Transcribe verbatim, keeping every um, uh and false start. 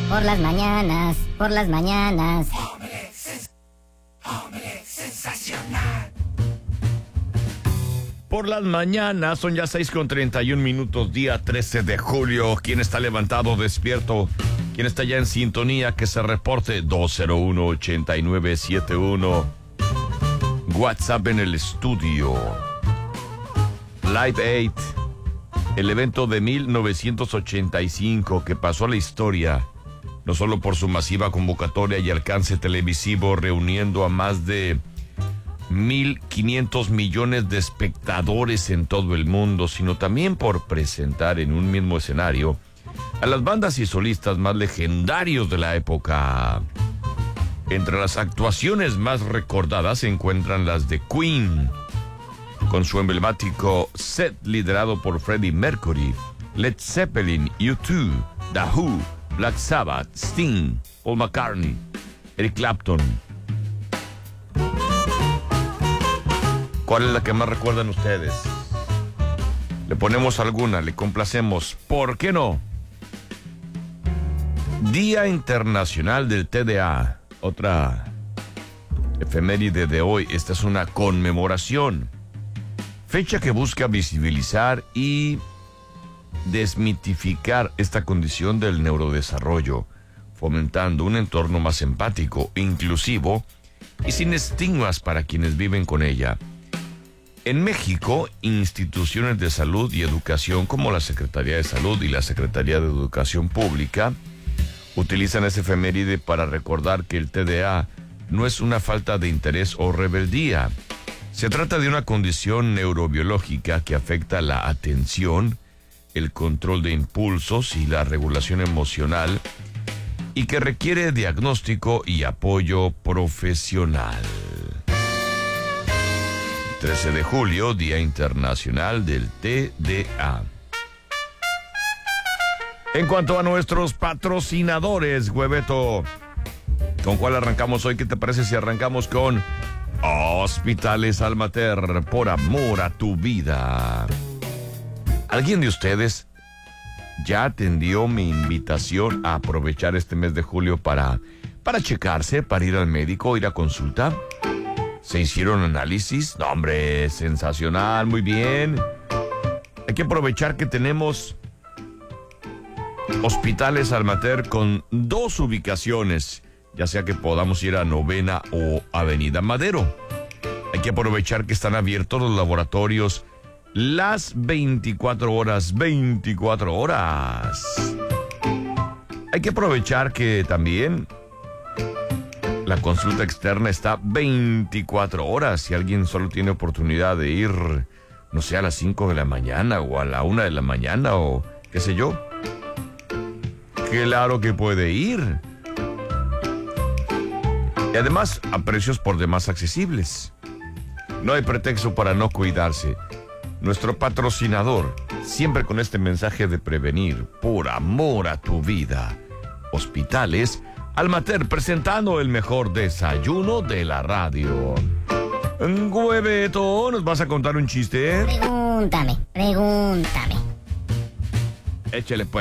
Por las mañanas, por las mañanas. Hombre, sens- hombre sensacional. Por las mañanas, son ya seis con treinta y un minutos, día trece de julio. ¿Quién está levantado, despierto? ¿Quién está ya en sintonía? Que se reporte dos cero uno, ocho nueve siete uno. WhatsApp en el estudio. Live ocho, el evento de mil novecientos ochenta y cinco que pasó a la historia, no solo por su masiva convocatoria y alcance televisivo, reuniendo a más de mil quinientos millones de espectadores en todo el mundo, sino también por presentar en un mismo escenario a las bandas y solistas más legendarios de la época. Entre las actuaciones más recordadas se encuentran las de Queen, con su emblemático set liderado por Freddie Mercury, Led Zeppelin, U dos, The Who, Black Sabbath, Sting, Paul McCartney, Eric Clapton. ¿Cuál es la que más recuerdan ustedes? Le ponemos alguna, le complacemos. ¿Por qué no? Día Internacional del T D A. Otra efeméride de hoy. Esta es una conmemoración. Fecha que busca visibilizar y desmitificar esta condición del neurodesarrollo, fomentando un entorno más empático, inclusivo y sin estigmas para quienes viven con ella. En México, instituciones de salud y educación como la Secretaría de Salud y la Secretaría de Educación Pública utilizan esa efeméride para recordar que el T D A no es una falta de interés o rebeldía. Se trata de una condición neurobiológica que afecta la atención, el control de impulsos y la regulación emocional, y que requiere diagnóstico y apoyo profesional. trece de julio, Día Internacional del T D A. En cuanto a nuestros patrocinadores, Hueveto, ¿con cuál arrancamos hoy? ¿Qué te parece si arrancamos con Hospitales Almater, por amor a tu vida? ¿Alguien de ustedes ya atendió mi invitación a aprovechar este mes de julio para, para checarse, para ir al médico, ir a consulta? ¿Se hicieron análisis? No, hombre, sensacional, muy bien. Hay que aprovechar que tenemos Hospitales Almater con dos ubicaciones, ya sea que podamos ir a Novena o Avenida Madero. Hay que aprovechar que están abiertos los laboratorios las veinticuatro horas, veinticuatro horas. Hay que aprovechar que también la consulta externa está veinticuatro horas. Si alguien solo tiene oportunidad de ir, no sé, a las cinco de la mañana o a la una de la mañana o qué sé yo, claro que puede ir. Y además a precios por demás accesibles. No hay pretexto para no cuidarse. Nuestro patrocinador, siempre con este mensaje de prevenir, por amor a tu vida. Hospitales Almater, presentando el mejor desayuno de la radio. Hueveto, ¿nos vas a contar un chiste? Pregúntame, pregúntame. Échale pues.